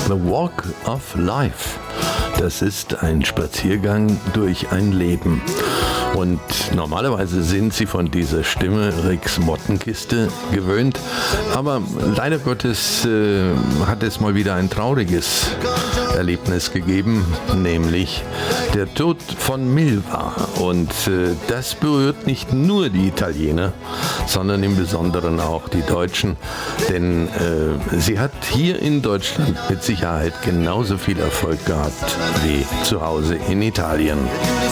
The Walk of Life. Das ist ein Spaziergang durch ein Leben. Und normalerweise sind Sie von dieser Stimme Rix Mottenkiste gewöhnt, aber leider Gottes hat es mal wieder ein trauriges Erlebnis gegeben, nämlich der Tod von Milva. Und das berührt nicht nur die Italiener, sondern im Besonderen auch die Deutschen, denn sie hat hier in Deutschland mit Sicherheit genauso viel Erfolg gehabt wie zu Hause in Italien.